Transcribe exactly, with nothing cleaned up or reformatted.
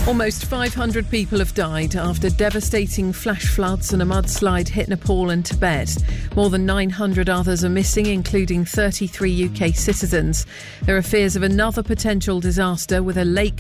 Almost five hundred people have died after devastating flash floods and a mudslide hit Nepal and Tibet. More than nine hundred others are missing, including thirty-three U K citizens. There are fears of another potential disaster with a lake